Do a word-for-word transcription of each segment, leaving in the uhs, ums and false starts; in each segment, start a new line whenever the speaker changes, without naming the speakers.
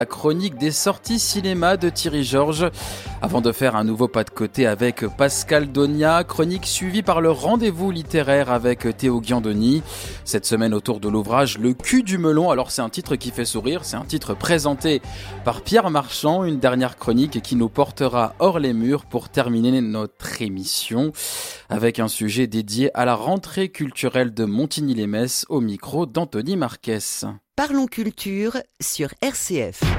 La chronique des sorties cinéma de Thierry Georges. Avant de faire un nouveau pas de côté avec Pascal Donia, chronique suivie par le rendez-vous littéraire avec Théo Guiandoni. Cette semaine autour de l'ouvrage Le cul du melon. Alors c'est un titre qui fait sourire, c'est un titre présenté par Pierre Marchand. Une dernière chronique qui nous portera hors les murs pour terminer notre émission avec un sujet dédié à la rentrée culturelle de Montigny-lès-Metz au micro d'Anthony Marquez.
Parlons culture sur R C F.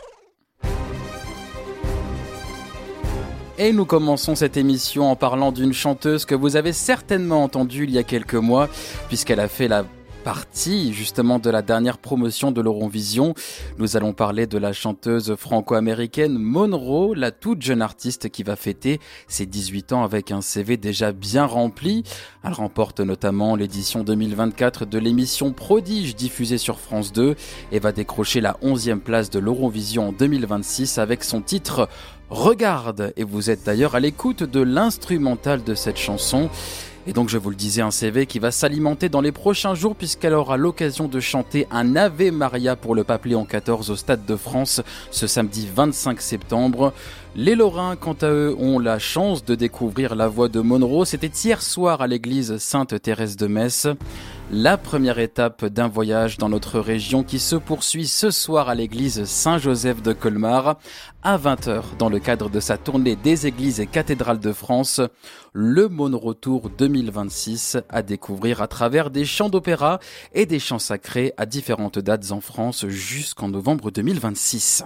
Et nous commençons cette émission en parlant d'une chanteuse que vous avez certainement entendue il y a quelques mois, puisqu'elle a fait la partie justement de la dernière promotion de l'Eurovision. Nous allons parler de la chanteuse franco-américaine Monroe, la toute jeune artiste qui va fêter ses dix-huit ans avec un C V déjà bien rempli. Elle remporte notamment l'édition deux mille vingt-quatre de l'émission Prodige diffusée sur France deux et va décrocher la onzième place de l'Eurovision en deux mille vingt-six avec son titre Regarde. Et vous êtes d'ailleurs à l'écoute de l'instrumental de cette chanson. Et donc je vous le disais, un C V qui va s'alimenter dans les prochains jours puisqu'elle aura l'occasion de chanter un Ave Maria pour le Pape Léon quatorze au Stade de France ce samedi vingt-cinq septembre. Les Lorrains, quant à eux, ont la chance de découvrir la voix de Monroe. C'était hier soir à l'église Sainte-Thérèse de Metz. La première étape d'un voyage dans notre région qui se poursuit ce soir à l'église Saint-Joseph de Colmar. À vingt heures, dans le cadre de sa tournée des églises et cathédrales de France, le Monroe Tour deux mille vingt-six à découvrir à travers des chants d'opéra et des chants sacrés à différentes dates en France jusqu'en novembre deux mille vingt-six.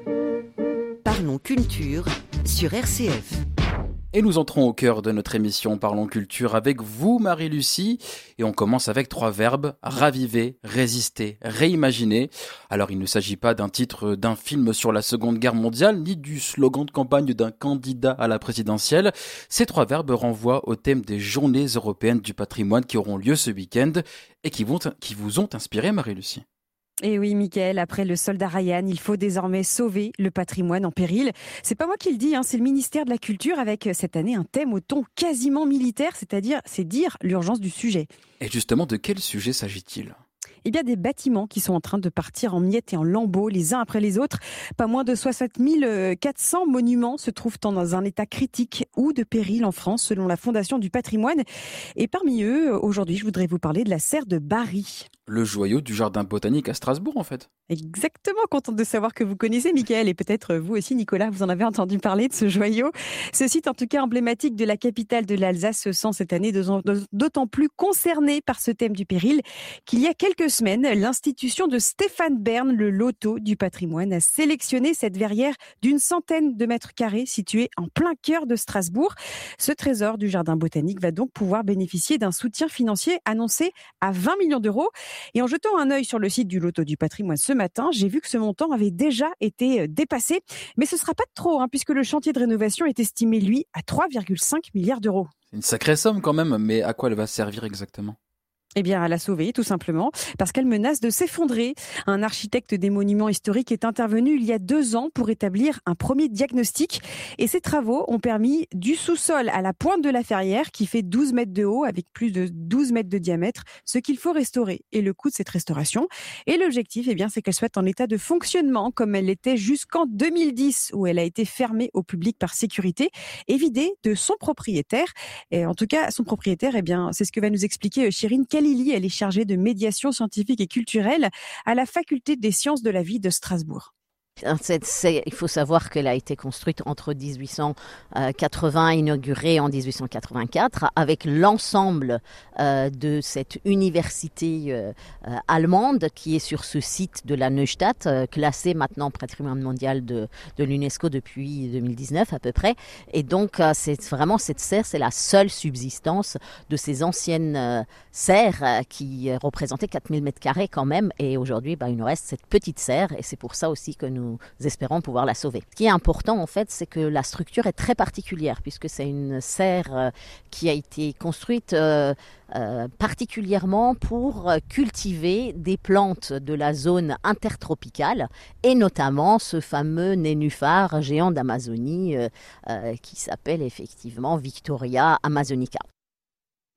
Parlons culture sur R C F.
Et nous entrons au cœur de notre émission Parlons Culture avec vous, Marie-Lucie. Et on commence avec trois verbes, raviver, résister, réimaginer. Alors il ne s'agit pas d'un titre d'un film sur la Seconde Guerre mondiale, ni du slogan de campagne d'un candidat à la présidentielle. Ces trois verbes renvoient au thème des Journées européennes du patrimoine qui auront lieu ce week-end et qui, vont, qui vous ont inspiré, Marie-Lucie.
Et oui, Mickaël, après le soldat Ryan, il faut désormais sauver le patrimoine en péril. C'est pas moi qui le dis, hein, c'est le ministère de la Culture avec cette année un thème au ton quasiment militaire, c'est-à-dire, c'est dire l'urgence du sujet.
Et justement, de quel sujet s'agit-il ?
Eh bien, des bâtiments qui sont en train de partir en miettes et en lambeaux, les uns après les autres. Pas moins de soixante mille quatre cents monuments se trouvent dans un état critique ou de péril en France, selon la Fondation du patrimoine. Et parmi eux, aujourd'hui, je voudrais vous parler de la serre de Bari.
Le joyau du jardin botanique à Strasbourg, en fait.
Exactement, contente de savoir que vous connaissez, Mickaël, et peut-être vous aussi, Nicolas, vous en avez entendu parler de ce joyau. Ce site, en tout cas emblématique de la capitale de l'Alsace, se sent cette année d'autant plus concerné par ce thème du péril qu'il y a quelques semaines, l'institution de Stéphane Bern, le loto du patrimoine, a sélectionné cette verrière d'une centaine de mètres carrés située en plein cœur de Strasbourg. Ce trésor du jardin botanique va donc pouvoir bénéficier d'un soutien financier annoncé à vingt millions d'euros. Et en jetant un œil sur le site du loto du patrimoine ce matin, j'ai vu que ce montant avait déjà été dépassé. Mais ce ne sera pas de trop, hein, puisque le chantier de rénovation est estimé, lui, à trois virgule cinq milliards d'euros.
C'est une sacrée somme quand même, mais à quoi elle va servir exactement ?
Eh bien, à la sauver, tout simplement, parce qu'elle menace de s'effondrer. Un architecte des monuments historiques est intervenu il y a deux ans pour établir un premier diagnostic. Et ces travaux ont permis du sous-sol à la pointe de la ferrière, qui fait douze mètres de haut, avec plus de douze mètres de diamètre, ce qu'il faut restaurer. Et le coût de cette restauration. Et l'objectif, eh bien, c'est qu'elle soit en état de fonctionnement, comme elle l'était jusqu'en deux mille dix, où elle a été fermée au public par sécurité, et vidée de son propriétaire. Et en tout cas, son propriétaire, eh bien, c'est ce que va nous expliquer Chirine Lily, elle est chargée de médiation scientifique et culturelle à la faculté des sciences de la vie de Strasbourg.
C'est, c'est, il faut savoir qu'elle a été construite entre dix-huit cent quatre-vingts, inaugurée en dix-huit cent quatre-vingt-quatre, avec l'ensemble euh, de cette université euh, euh, allemande qui est sur ce site de la Neustadt, euh, classée maintenant patrimoine mondial de, de l'UNESCO depuis deux mille dix-neuf à peu près. Et donc, euh, c'est vraiment cette serre, c'est la seule subsistance de ces anciennes euh, serres euh, qui représentaient quatre mille mètres carrés quand même. Et aujourd'hui, bah, il nous reste cette petite serre et c'est pour ça aussi que nous Nous espérons pouvoir la sauver. Ce qui est important, en fait, c'est que la structure est très particulière, puisque c'est une serre euh, qui a été construite euh, euh, particulièrement pour cultiver des plantes de la zone intertropicale, et notamment ce fameux nénuphar géant d'Amazonie euh, euh, qui s'appelle effectivement Victoria amazonica.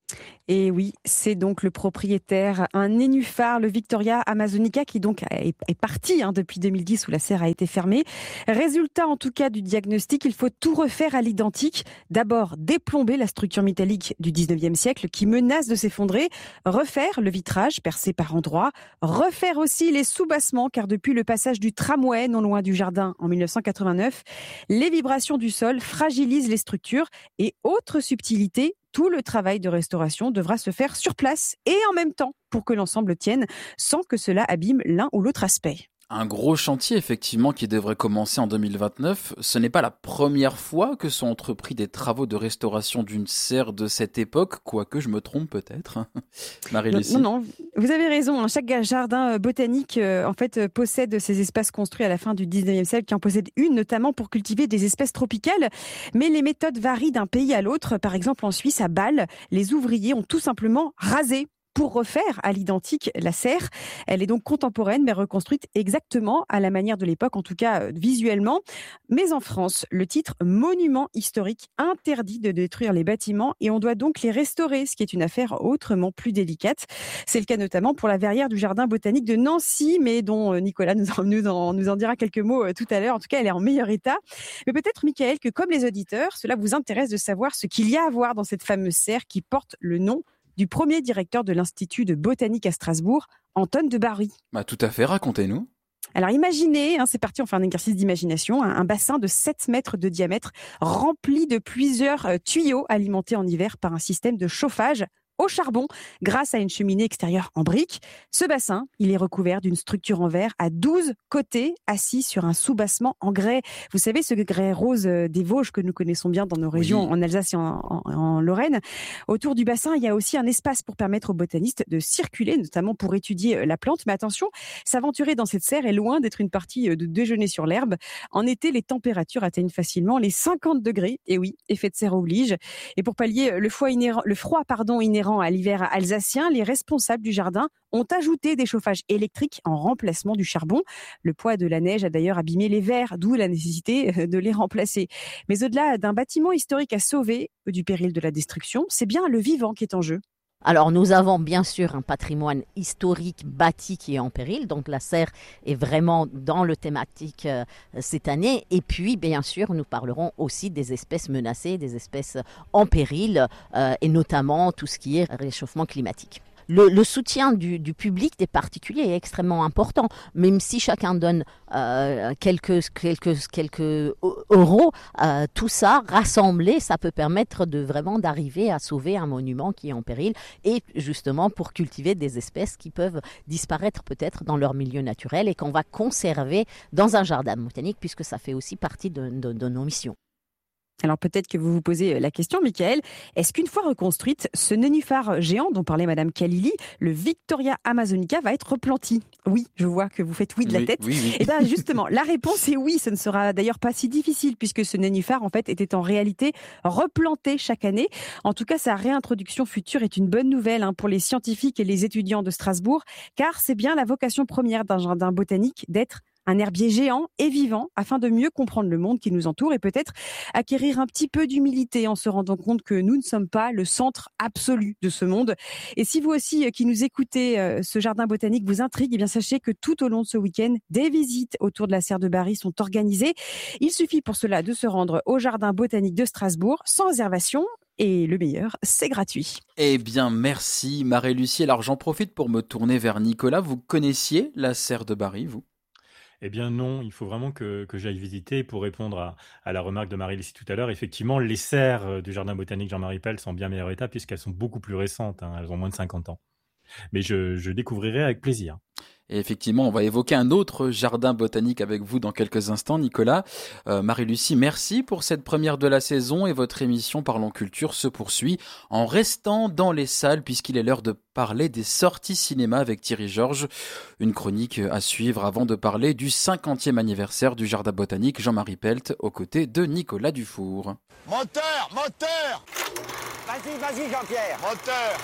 Et oui, c'est donc le propriétaire, un nénuphar, le Victoria Amazonica, qui donc est, est parti hein, depuis deux mille dix où la serre a été fermée. Résultat en tout cas du diagnostic, il faut tout refaire à l'identique. D'abord déplomber la structure métallique du dix-neuvième siècle qui menace de s'effondrer, refaire le vitrage percé par endroits, refaire aussi les soubassements car depuis le passage du tramway non loin du jardin en mille neuf cent quatre-vingt-neuf, les vibrations du sol fragilisent les structures et autre subtilité, tout le travail de restauration devra se faire sur place et en même temps pour que l'ensemble tienne sans que cela abîme l'un ou l'autre aspect.
Un gros chantier, effectivement, qui devrait commencer en deux mille vingt-neuf. Ce n'est pas la première fois que sont entrepris des travaux de restauration d'une serre de cette époque, quoique je me trompe peut-être. Marie-Lucie.
Non, non, vous avez raison. Chaque jardin botanique, en fait, possède ces espaces construits à la fin du dix-neuvième siècle, qui en possède une, notamment pour cultiver des espèces tropicales. Mais les méthodes varient d'un pays à l'autre. Par exemple, en Suisse, à Bâle, les ouvriers ont tout simplement rasé pour refaire à l'identique la serre. Elle est donc contemporaine, mais reconstruite exactement à la manière de l'époque, en tout cas visuellement. Mais en France, le titre monument historique interdit de détruire les bâtiments et on doit donc les restaurer, ce qui est une affaire autrement plus délicate. C'est le cas notamment pour la verrière du jardin botanique de Nancy, mais dont Nicolas nous en, nous en, nous en dira quelques mots tout à l'heure. En tout cas, elle est en meilleur état. Mais peut-être, Michael, que comme les auditeurs, cela vous intéresse de savoir ce qu'il y a à voir dans cette fameuse serre qui porte le nom du premier directeur de l'Institut de botanique à Strasbourg, Anton de Barry.
Bah, tout à fait, racontez-nous.
Alors imaginez, hein, c'est parti, on fait un exercice d'imagination, un, un bassin de sept mètres de diamètre rempli de plusieurs euh, tuyaux alimentés en hiver par un système de chauffage au charbon grâce à une cheminée extérieure en briques. Ce bassin, il est recouvert d'une structure en verre à douze côtés, assis sur un soubassement en grès. Vous savez, ce grès rose des Vosges que nous connaissons bien dans nos régions, oui, en Alsace et en, en, en Lorraine. Autour du bassin, il y a aussi un espace pour permettre aux botanistes de circuler, notamment pour étudier la plante. Mais attention, s'aventurer dans cette serre est loin d'être une partie de déjeuner sur l'herbe. En été, les températures atteignent facilement les cinquante degrés. Et oui, effet de serre oblige. Et pour pallier le froid inhérent, le froid, pardon, inhérent à l'hiver alsacien, les responsables du jardin ont ajouté des chauffages électriques en remplacement du charbon. Le poids de la neige a d'ailleurs abîmé les verres, d'où la nécessité de les remplacer. Mais au-delà d'un bâtiment historique à sauver du péril de la destruction, c'est bien le vivant qui est en jeu.
Alors nous avons bien sûr un patrimoine historique bâti qui est en péril, donc la serre est vraiment dans le thématique euh, cette année. Et puis bien sûr nous parlerons aussi des espèces menacées, des espèces en péril euh, et notamment tout ce qui est réchauffement climatique. Le, le soutien du, du public, des particuliers est extrêmement important. Même si chacun donne euh, quelques, quelques, quelques euros, euh, tout ça rassemblé, ça peut permettre de vraiment d'arriver à sauver un monument qui est en péril et justement pour cultiver des espèces qui peuvent disparaître peut-être dans leur milieu naturel et qu'on va conserver dans un jardin botanique puisque ça fait aussi partie de, de, de nos missions.
Alors peut-être que vous vous posez la question, Michael, est-ce qu'une fois reconstruite, ce nénuphar géant dont parlait Madame Khalili, le Victoria Amazonica, va être replanti? Oui, je vois que vous faites oui de la
oui,
tête.
Oui, oui.
Et bien justement, la réponse est oui, ce ne sera d'ailleurs pas si difficile puisque ce nénuphar en fait était en réalité replanté chaque année. En tout cas, sa réintroduction future est une bonne nouvelle hein, pour les scientifiques et les étudiants de Strasbourg, car c'est bien la vocation première d'un jardin botanique d'être un herbier géant et vivant afin de mieux comprendre le monde qui nous entoure et peut-être acquérir un petit peu d'humilité en se rendant compte que nous ne sommes pas le centre absolu de ce monde. Et si vous aussi qui nous écoutez, ce jardin botanique vous intrigue, eh bien sachez que tout au long de ce week-end, des visites autour de la serre de Barry sont organisées. Il suffit pour cela de se rendre au jardin botanique de Strasbourg sans réservation. Et le meilleur, c'est gratuit.
Eh bien, merci Marie-Lucie. Alors j'en profite pour me tourner vers Nicolas. Vous connaissiez la serre de Barry, vous ?
Eh bien non, il faut vraiment que, que j'aille visiter. Pour répondre à, à la remarque de Marie-Lucie tout à l'heure, effectivement, les serres du jardin botanique Jean-Marie Pell sont bien meilleur état puisqu'elles sont beaucoup plus récentes, hein, elles ont moins de cinquante ans. Mais je, je découvrirai avec plaisir.
Et effectivement, on va évoquer un autre jardin botanique avec vous dans quelques instants, Nicolas. Euh, Marie-Lucie, merci pour cette première de la saison et votre émission Parlons Culture se poursuit en restant dans les salles puisqu'il est l'heure de parler des sorties cinéma avec Thierry Georges. Une chronique à suivre avant de parler du cinquantième anniversaire du jardin botanique Jean-Marie Pelt aux côtés de Nicolas Dufour.
Moteur, moteur! Vas-y, vas-y Jean-Pierre, moteur!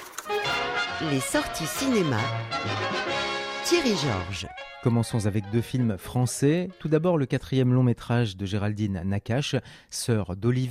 Les sorties cinéma. Thierry Georges.
Commençons avec deux films français. Tout d'abord, le quatrième long métrage de Géraldine Nakache, Sœur d'Olivier.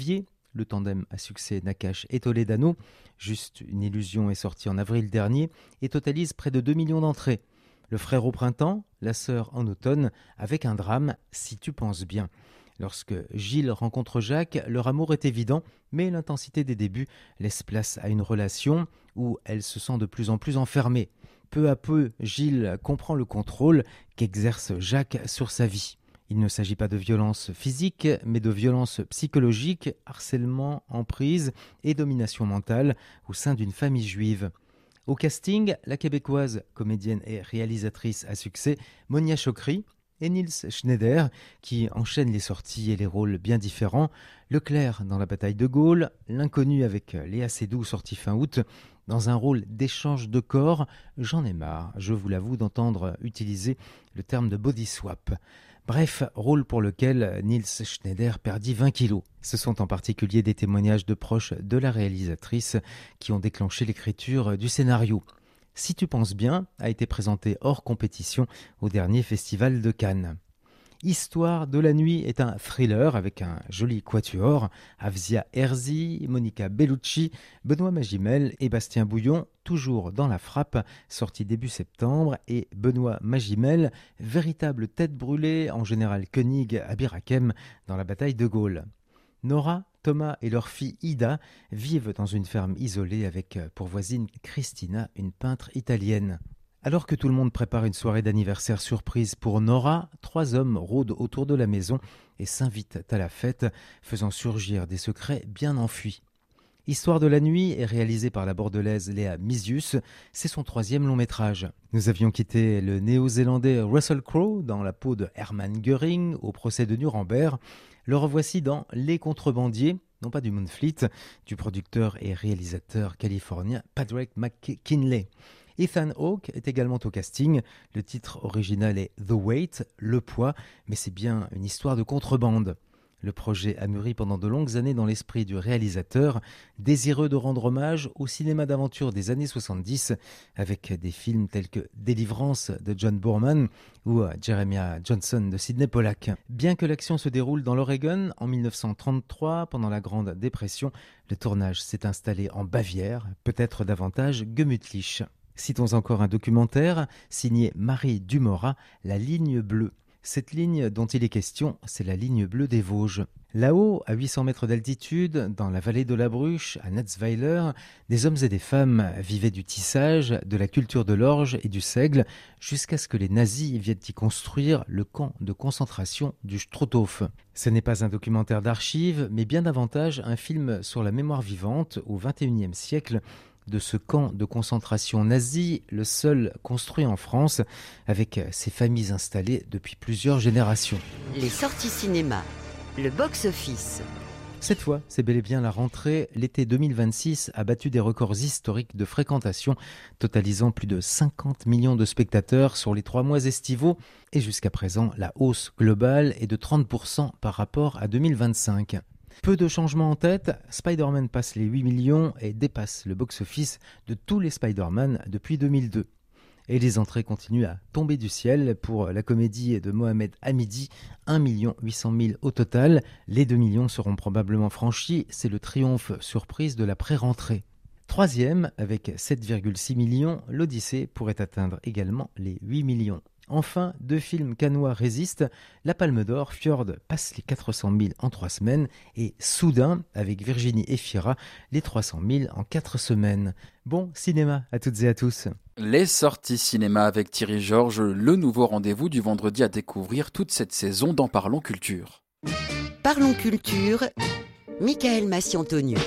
Le tandem à succès Nakache et Toledano, Juste une illusion est sorti en avril dernier et totalise près de deux millions d'entrées. Le frère au printemps, la sœur en automne, avec un drame, Si tu penses bien. Lorsque Gilles rencontre Jacques, leur amour est évident, mais l'intensité des débuts laisse place à une relation où elle se sent de plus en plus enfermée. Peu à peu, Gilles comprend le contrôle qu'exerce Jacques sur sa vie. Il ne s'agit pas de violence physique, mais de violence psychologique, harcèlement, emprise et domination mentale au sein d'une famille juive. Au casting, la québécoise, comédienne et réalisatrice à succès, Monia Chokri, et Niels Schneider, qui enchaîne les sorties et les rôles bien différents. Leclerc dans La bataille de Gaulle, L'inconnu avec Léa Seydoux sorti fin août, dans un rôle d'échange de corps. J'en ai marre, je vous l'avoue, d'entendre utiliser le terme de body swap. Bref, rôle pour lequel Niels Schneider perdit vingt kilos. Ce sont en particulier des témoignages de proches de la réalisatrice qui ont déclenché l'écriture du scénario. Si tu penses bien a été présenté hors compétition au dernier festival de Cannes. Histoire de la nuit est un thriller avec un joli quatuor, Avzia Herzi, Monica Bellucci, Benoît Magimel et Bastien Bouillon, toujours dans la frappe, sorti début septembre, et Benoît Magimel, véritable tête brûlée en général Koenig à Birakem dans la bataille de Gaulle. Nora, Thomas et leur fille Ida vivent dans une ferme isolée avec pour voisine Christina, une peintre italienne. Alors que tout le monde prépare une soirée d'anniversaire surprise pour Nora, trois hommes rôdent autour de la maison et s'invitent à la fête, faisant surgir des secrets bien enfuis. Histoire de la nuit est réalisé par la bordelaise Léa Misius, c'est son troisième long métrage. Nous avions quitté le néo-zélandais Russell Crowe dans la peau de Hermann Göring au procès de Nuremberg. Le revoici dans Les Contrebandiers, non pas du Moonfleet, du producteur et réalisateur californien Patrick McKinley. Ethan Hawke est également au casting. Le titre original est The Weight, le poids, mais c'est bien une histoire de contrebande. Le projet a mûri pendant de longues années dans l'esprit du réalisateur, désireux de rendre hommage au cinéma d'aventure des années soixante-dix, avec des films tels que Délivrance de John Boorman ou Jeremiah Johnson de Sidney Pollack. Bien que l'action se déroule dans l'Oregon en mille neuf cent trente-trois, pendant la Grande Dépression, le tournage s'est installé en Bavière, peut-être davantage gemütlich. Citons encore un documentaire signé Marie Dumorat, La ligne bleue. Cette ligne dont il est question, c'est la ligne bleue des Vosges. Là-haut, à huit cents mètres d'altitude, dans la vallée de la Bruche, à Natzweiler, des hommes et des femmes vivaient du tissage, de la culture de l'orge et du seigle, jusqu'à ce que les nazis viennent y construire le camp de concentration du Struthof. Ce n'est pas un documentaire d'archives, mais bien davantage un film sur la mémoire vivante au vingt et unième siècle, de ce camp de concentration nazi, le seul construit en France, avec ses familles installées depuis plusieurs générations.
Les sorties cinéma, le box-office.
Cette fois, c'est bel et bien la rentrée. L'été deux mille vingt-six a battu des records historiques de fréquentation, totalisant plus de cinquante millions de spectateurs sur les trois mois estivaux. Et jusqu'à présent, la hausse globale est de trente pour cent par rapport à deux mille vingt-cinq. Peu de changements en tête, Spider-Man passe les huit millions et dépasse le box-office de tous les Spider-Man depuis deux mille deux. Et les entrées continuent à tomber du ciel pour la comédie de Mohamed Hamidi, un million huit cent mille au total. Les deux millions seront probablement franchis, c'est le triomphe surprise de la pré-rentrée. Troisième, avec sept virgule six millions, l'Odyssée pourrait atteindre également les huit millions. Enfin, deux films cannois résistent. La Palme d'Or, Fjord passe les quatre cent mille en trois semaines et Soudain, avec Virginie Efira, les trois cent mille en quatre semaines. Bon cinéma à toutes et à tous.
Les sorties cinéma avec Thierry Georges, le nouveau rendez-vous du vendredi à découvrir toute cette saison dans Parlons Culture.
Parlons Culture, Michael Massi-Antonio.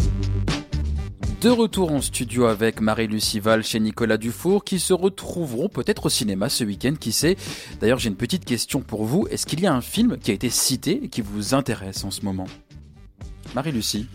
De retour en studio avec Marie-Lucie Val chez Nicolas Dufour qui se retrouveront peut-être au cinéma ce week-end, qui sait. D'ailleurs, j'ai une petite question pour vous. Est-ce qu'il y a un film qui a été cité et qui vous intéresse en ce moment ? Marie-Lucie ?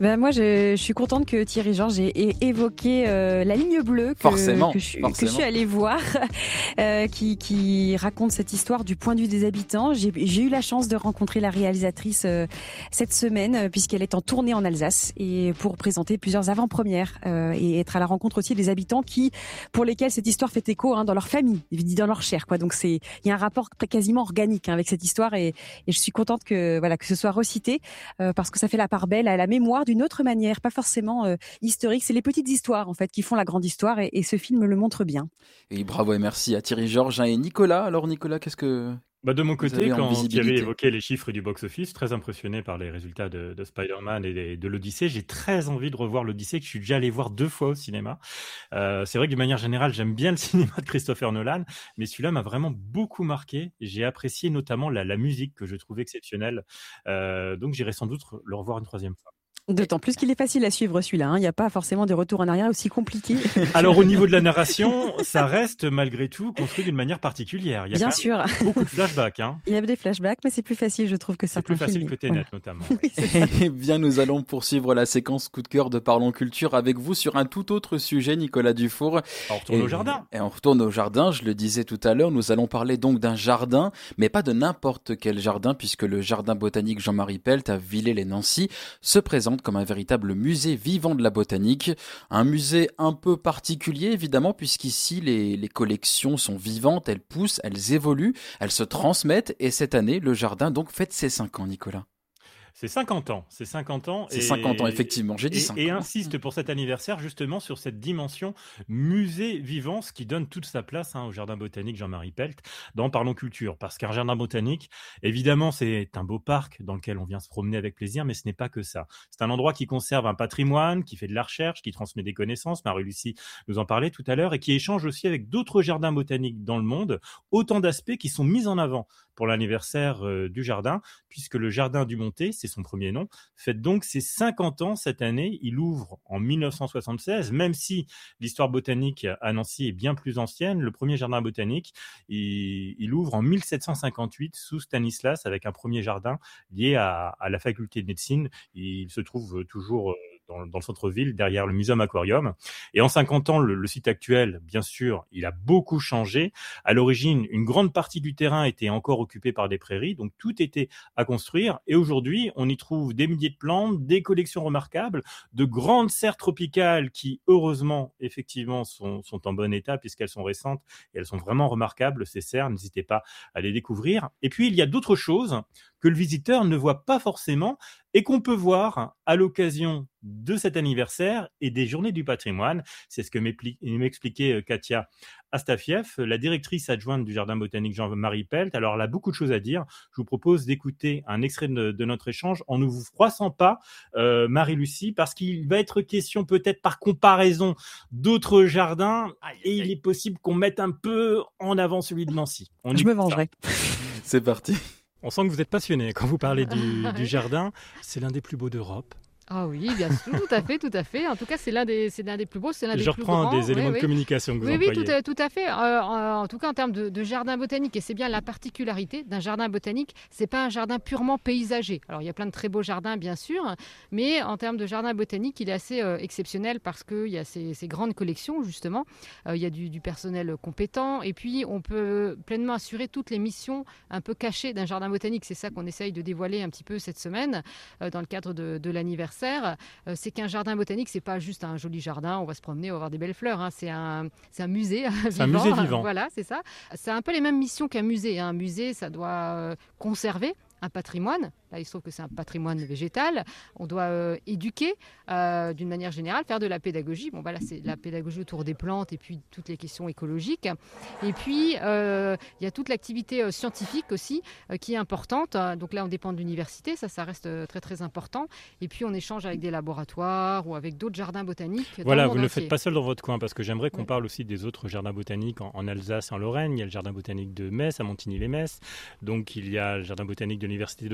Ben moi, je, je suis contente que Thierry Georges ait, ait évoqué euh, la ligne bleue que,
forcément,
que, je,
forcément.
que je suis allée voir, euh, qui, qui raconte cette histoire du point de vue des habitants. J'ai, j'ai eu la chance de rencontrer la réalisatrice euh, cette semaine, euh, puisqu'elle est en tournée en Alsace, et pour présenter plusieurs avant-premières euh, et être à la rencontre aussi des habitants qui, pour lesquels cette histoire fait écho hein, dans leur famille, dans leur chair, quoi. Donc c'est, il y a un rapport quasiment organique hein, avec cette histoire, et, et je suis contente que voilà que ce soit recité euh, parce que ça fait la part belle à la mémoire d'une autre manière, pas forcément euh, historique. C'est les petites histoires en fait qui font la grande histoire, et, et ce film le montre bien.
Et bravo et merci à Thierry Georges et Nicolas. Alors Nicolas, qu'est-ce que
Bah de mon
vous
côté,
avez en
quand tu avais
visibilité?
évoqué les chiffres du box-office, très impressionné par les résultats de, de Spider-Man et des- de l'Odyssée, j'ai très envie de revoir l'Odyssée, que je suis déjà allé voir deux fois au cinéma. Euh, c'est vrai que d'une manière générale, j'aime bien le cinéma de Christopher Nolan, mais celui-là m'a vraiment beaucoup marqué. J'ai apprécié notamment la, la musique que je trouve exceptionnelle. Euh, donc j'irai sans doute le revoir une troisième fois.
D'autant plus qu'il est facile à suivre celui-là. hein. Il n'y a pas forcément des retours en arrière aussi compliqués.
Alors au niveau de la narration, ça reste malgré tout construit d'une manière particulière. Il y a
Bien
quand
sûr,
même beaucoup de flashbacks. Hein.
il y a des flashbacks, mais c'est plus facile, je trouve, que
C'est
certains
plus facile
films.
que Tenet notamment.
Oui, c'est ça.
Eh bien, nous allons poursuivre la séquence coup de cœur de Parlons Culture avec vous sur un tout autre sujet, Nicolas Dufour.
On retourne
Et,
au jardin.
et on retourne au jardin, je le disais tout à l'heure, nous allons parler donc d'un jardin, mais pas de n'importe quel jardin, puisque le jardin botanique Jean-Marie Pelt à Villers-les-Nancy se présente comme un véritable musée vivant de la botanique. Un musée un peu particulier, évidemment, puisqu'ici, les, les collections sont vivantes, elles poussent, elles évoluent, elles se transmettent, et cette année, le jardin donc fête ses cinq ans, Nicolas.
C'est cinquante ans, c'est cinquante ans.
C'est
et-
cinquante ans, effectivement, j'ai dit
Et,
cinq
et
ans.
insiste pour cet anniversaire justement sur cette dimension musée vivant, ce qui donne toute sa place hein, au jardin botanique Jean-Marie Pelt dans Parlons Culture. Parce qu'un jardin botanique, évidemment, c'est un beau parc dans lequel on vient se promener avec plaisir, mais ce n'est pas que ça. C'est un endroit qui conserve un patrimoine, qui fait de la recherche, qui transmet des connaissances. Marie-Lucie nous en parlait tout à l'heure, et qui échange aussi avec d'autres jardins botaniques dans le monde. Autant d'aspects qui sont mis en avant pour l'anniversaire euh, du jardin, puisque le jardin du Monté, c'est son premier nom, fête donc ses cinquante ans cette année. Il ouvre en mille neuf cent soixante-seize, même si l'histoire botanique à Nancy est bien plus ancienne. Le premier jardin botanique, il, il ouvre en mille sept cent cinquante-huit sous Stanislas, avec un premier jardin lié à, à la faculté de médecine. Il se trouve toujours dans, dans le centre-ville, derrière le Muséum Aquarium. Et en cinquante ans, le, le site actuel, bien sûr, il a beaucoup changé. À l'origine, une grande partie du terrain était encore occupée par des prairies, donc tout était à construire. Et aujourd'hui, on y trouve des milliers de plantes, des collections remarquables, de grandes serres tropicales qui, heureusement, effectivement, sont, sont en bon état puisqu'elles sont récentes et elles sont vraiment remarquables, ces serres. N'hésitez pas à les découvrir. Et puis, il y a d'autres choses que le visiteur ne voit pas forcément et qu'on peut voir à l'occasion de cet anniversaire et des Journées du patrimoine. C'est ce que m'expliquait Katia Astafiev, la directrice adjointe du Jardin botanique Jean-Marie Pelt. Alors, elle a beaucoup de choses à dire. Je vous propose d'écouter un extrait de, de notre échange en ne vous froissant pas, euh, Marie-Lucie, parce qu'il va être question peut-être par comparaison d'autres jardins et il est possible qu'on mette un peu en avant celui de Nancy. On
Je me vengerai.
C'est parti.
On sent que vous êtes passionné quand vous parlez du, du jardin. C'est l'un des plus beaux d'Europe.
Ah oui, bien sûr, tout à fait, tout à fait. En tout cas, c'est l'un des, c'est l'un des plus beaux, c'est l'un des
Je
plus
reprends
grands.
des éléments
oui,
de
oui.
communication que vous
Oui, oui,
employez.
tout à, tout à fait. Euh, en, en tout cas, en termes de, de jardin botanique, et c'est bien la particularité d'un jardin botanique, c'est pas un jardin purement paysager. Alors, il y a plein de très beaux jardins, bien sûr, mais en termes de jardin botanique, il est assez euh, exceptionnel parce qu'il y a ces, ces grandes collections, justement. Euh, il y a du, du personnel compétent, et puis on peut pleinement assurer toutes les missions un peu cachées d'un jardin botanique. C'est ça qu'on essaye de dévoiler un petit peu cette semaine euh, dans le cadre de, de l'anniversaire. Euh, c'est qu'un jardin botanique, c'est pas juste un joli jardin, on va se promener, on va voir des belles fleurs. Hein. C'est un, c'est un musée vivant.
C'est un musée vivant.
Voilà, c'est ça. C'est un peu les mêmes missions qu'un musée. Un musée, ça doit euh, conserver un patrimoine. Là, il se trouve que c'est un patrimoine végétal. On doit euh, éduquer euh, d'une manière générale, faire de la pédagogie. Bon, bah là, c'est la pédagogie autour des plantes et puis toutes les questions écologiques. Et puis, euh, il y a toute l'activité euh, scientifique aussi euh, qui est importante. Donc là, on dépend de l'université. Ça, ça reste euh, très, très important. Et puis, on échange avec des laboratoires ou avec d'autres jardins botaniques.
Voilà,
dans le
vous
monde
ne le
entier.
faites pas seul dans votre coin parce que j'aimerais qu'on
Oui.
parle aussi des autres jardins botaniques en, en Alsace et en Lorraine. Il y a le jardin botanique de Metz, à Montigny-les-Metz. Donc, il y a le jardin botanique de l'Université de Strasbourg.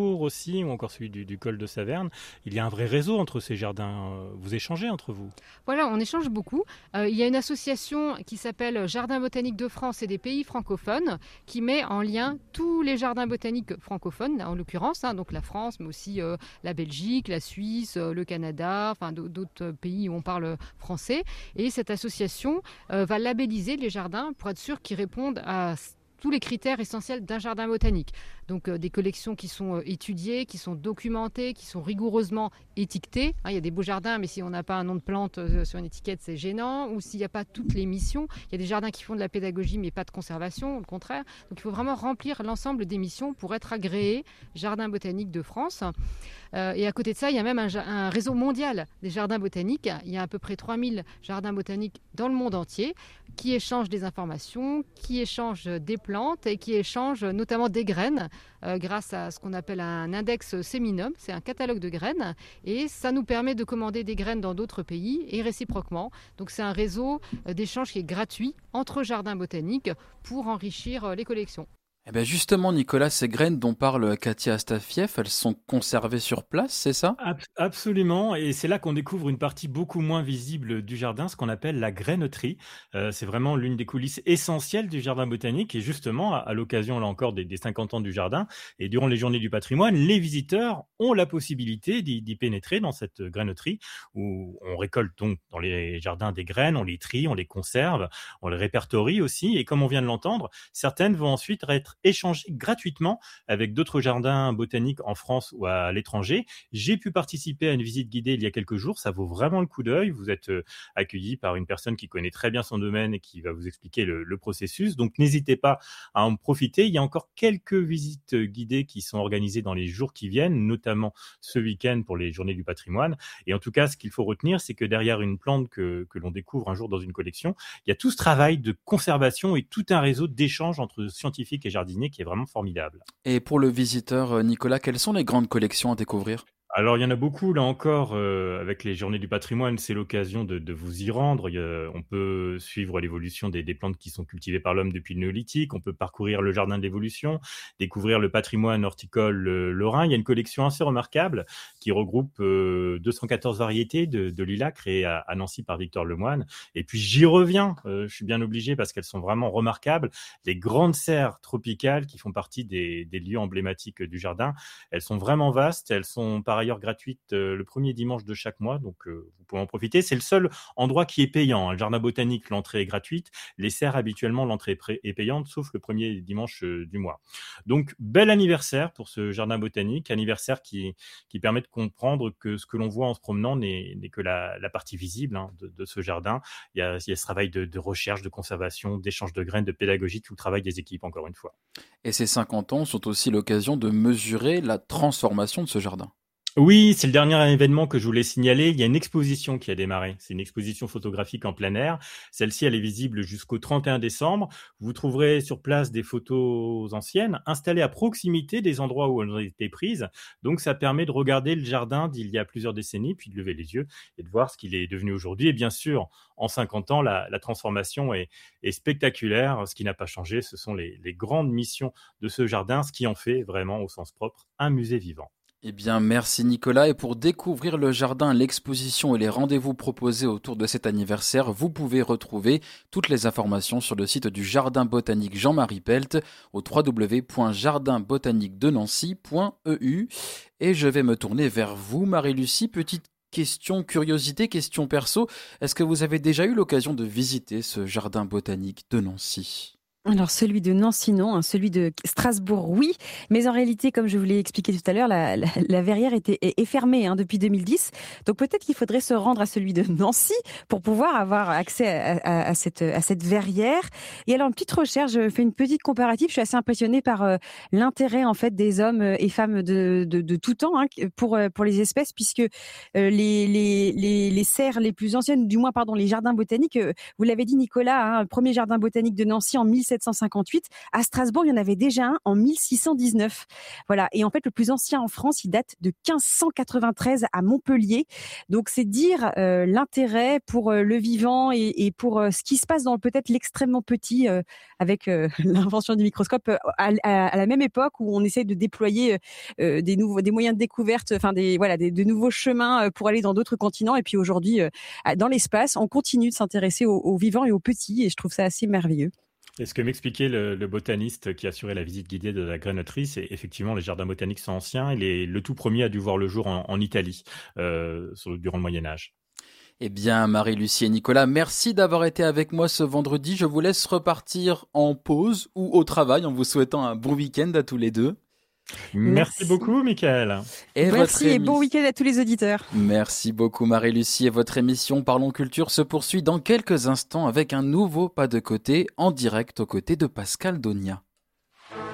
Strasbourg aussi, ou encore celui du, du col de Saverne. Il y a un vrai réseau entre ces jardins. Vous échangez entre vous?
Voilà, on échange beaucoup. Euh, il y a une association qui s'appelle Jardin botanique de France et des pays francophones qui met en lien tous les jardins botaniques francophones, en l'occurrence, hein, donc la France, mais aussi euh, la Belgique, la Suisse, euh, le Canada, enfin d'autres pays où on parle français. Et cette association euh, va labelliser les jardins pour être sûr qu'ils répondent à tous les critères essentiels d'un jardin botanique. Donc euh, des collections qui sont euh, étudiées, qui sont documentées, qui sont rigoureusement étiquetées. Hein, il y a des beaux jardins, mais si on n'a pas un nom de plante euh, sur une étiquette, c'est gênant. Ou s'il n'y a pas toutes les missions. Il y a des jardins qui font de la pédagogie, mais pas de conservation, au contraire. Donc il faut vraiment remplir l'ensemble des missions pour être agréé Jardin botanique de France. Euh, et à côté de ça, il y a même un, un réseau mondial des jardins botaniques. Il y a à peu près trois mille jardins botaniques dans le monde entier qui échangent des informations, qui échangent des plantes et qui échangent notamment des graines euh, grâce à ce qu'on appelle un index Seminum. C'est un catalogue de graines et ça nous permet de commander des graines dans d'autres pays et réciproquement. Donc c'est un réseau d'échange qui est gratuit entre jardins botaniques pour enrichir les collections.
Eh bien justement, Nicolas, ces graines dont parle Katia Astafiev, elles sont conservées sur place, c'est ça?
Ab- Absolument, et c'est là qu'on découvre une partie beaucoup moins visible du jardin, ce qu'on appelle la graineterie. Euh, c'est vraiment l'une des coulisses essentielles du jardin botanique, et justement, à, à l'occasion là encore des, des cinquante ans du jardin, et durant les journées du patrimoine, les visiteurs ont la possibilité d'y, d'y pénétrer dans cette graineterie, où on récolte donc dans les jardins des graines, on les trie, on les conserve, on les répertorie aussi, et comme on vient de l'entendre, certaines vont ensuite être échanger gratuitement avec d'autres jardins botaniques en France ou à l'étranger. J'ai pu participer à une visite guidée il y a quelques jours, ça vaut vraiment le coup d'œil. Vous êtes euh, accueilli par une personne qui connaît très bien son domaine et qui va vous expliquer le, le processus. Donc n'hésitez pas à en profiter. Il y a encore quelques visites guidées qui sont organisées dans les jours qui viennent, notamment ce week-end pour les journées du patrimoine. Et en tout cas, ce qu'il faut retenir, c'est que derrière une plante que, que l'on découvre un jour dans une collection, il y a tout ce travail de conservation et tout un réseau d'échanges entre scientifiques et jardiniers qui est vraiment formidable.
Et pour le visiteur, Nicolas, quelles sont les grandes collections à découvrir?
Alors, il y en a beaucoup, là encore, euh, avec les journées du patrimoine, c'est l'occasion de, de vous y rendre. Il y a, on peut suivre l'évolution des, des plantes qui sont cultivées par l'homme depuis le néolithique, on peut parcourir le jardin de l'évolution, découvrir le patrimoine horticole euh, lorrain. Il y a une collection assez remarquable qui regroupe euh, deux cent quatorze variétés de, de lilas créées à, à Nancy par Victor Lemoine. Et puis, j'y reviens, euh, je suis bien obligé parce qu'elles sont vraiment remarquables. Les grandes serres tropicales qui font partie des, des lieux emblématiques du jardin, elles sont vraiment vastes, elles sont par ailleurs gratuite euh, le premier dimanche de chaque mois, donc euh, vous pouvez en profiter. C'est le seul endroit qui est payant. Hein. Le jardin botanique, l'entrée est gratuite. Les serres, habituellement, l'entrée est payante, sauf le premier dimanche euh, du mois. Donc, bel anniversaire pour ce jardin botanique, anniversaire qui, qui permet de comprendre que ce que l'on voit en se promenant n'est, n'est que la, la partie visible hein, de, de ce jardin. Il y a, il y a ce travail de, de recherche, de conservation, d'échange de graines, de pédagogie, tout le travail des équipes, encore une fois.
Et ces cinquante ans sont aussi l'occasion de mesurer la transformation de ce jardin.
Oui, c'est le dernier événement que je voulais signaler. Il y a une exposition qui a démarré. C'est une exposition photographique en plein air. Celle-ci, elle est visible jusqu'au trente et un décembre. Vous trouverez sur place des photos anciennes installées à proximité des endroits où elles ont été prises. Donc, ça permet de regarder le jardin d'il y a plusieurs décennies, puis de lever les yeux et de voir ce qu'il est devenu aujourd'hui. Et bien sûr, en cinquante ans, la, la transformation est, est spectaculaire. Ce qui n'a pas changé, ce sont les, les grandes missions de ce jardin, ce qui en fait vraiment, au sens propre, un musée vivant.
Eh bien, merci Nicolas. Et pour découvrir le jardin, l'exposition et les rendez-vous proposés autour de cet anniversaire, vous pouvez retrouver toutes les informations sur le site du Jardin botanique Jean-Marie Pelt au w w w point jardin botanique de nancy point e u. Et je vais me tourner vers vous, Marie-Lucie. Petite question, curiosité, question perso. Est-ce que vous avez déjà eu l'occasion de visiter ce Jardin botanique de Nancy ?
Alors celui de Nancy non, hein, celui de Strasbourg oui, mais en réalité comme je vous l'ai expliqué tout à l'heure, la, la, la verrière était, est, est fermée hein, depuis deux mille dix, donc peut-être qu'il faudrait se rendre à celui de Nancy pour pouvoir avoir accès à, à, à, cette, à cette verrière. Et alors une petite recherche, je fais une petite comparative, je suis assez impressionnée par euh, l'intérêt en fait des hommes et femmes de, de, de tout temps hein, pour, pour les espèces, puisque euh, les, les, les, les serres les plus anciennes, du moins pardon les jardins botaniques, euh, vous l'avez dit Nicolas, hein, premier jardin botanique de Nancy en mille sept cent cinquante-huit. À Strasbourg, il y en avait déjà un en mille six cent dix-neuf. Voilà. Et en fait, le plus ancien en France, il date de quinze cent quatre-vingt-treize à Montpellier. Donc, c'est dire euh, l'intérêt pour euh, le vivant et, et pour euh, ce qui se passe dans peut-être l'extrêmement petit euh, avec euh, l'invention du microscope euh, à, à, à la même époque où on essaie de déployer euh, des nouveaux, des moyens de découverte, enfin des voilà, des, de nouveaux chemins pour aller dans d'autres continents. Et puis aujourd'hui, euh, dans l'espace, on continue de s'intéresser aux, aux vivants et aux petits. Et je trouve ça assez merveilleux.
Et ce que m'expliquait le, le botaniste qui assurait la visite guidée de la grenouillerie, c'est effectivement les jardins botaniques sont anciens. Et les, le tout premier a dû voir le jour en, en Italie euh, sur, durant le Moyen-Âge.
Eh bien, Marie-Lucie et Nicolas, merci d'avoir été avec moi ce vendredi. Je vous laisse repartir en pause ou au travail en vous souhaitant un bon week-end à tous les deux.
Merci, Merci beaucoup, Mickaël.
Et Merci et émi... bon week-end à tous les auditeurs.
Merci beaucoup, Marie-Lucie. Et votre émission Parlons Culture se poursuit dans quelques instants avec un nouveau pas de côté en direct aux côtés de Pascal Donia.